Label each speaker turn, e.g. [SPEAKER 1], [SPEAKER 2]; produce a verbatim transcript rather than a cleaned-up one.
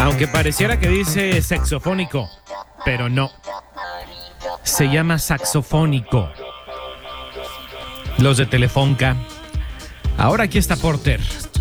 [SPEAKER 1] Aunque pareciera que dice saxofónico, pero no. Se llama saxofónico. Los de Telefonca. Ahora aquí está Porter.